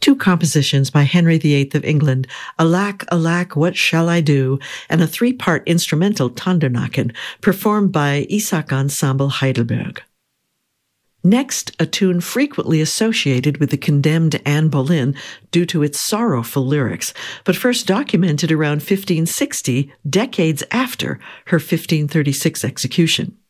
two compositions by Henry VIII of England, Alack, Alack, What Shall I Do, and a three-part instrumental Tondernacken, performed by Isaac Ensemble Heidelberg. Next, a tune frequently associated with the condemned Anne Boleyn due to its sorrowful lyrics, but first documented around 1560, decades after her 1536 execution.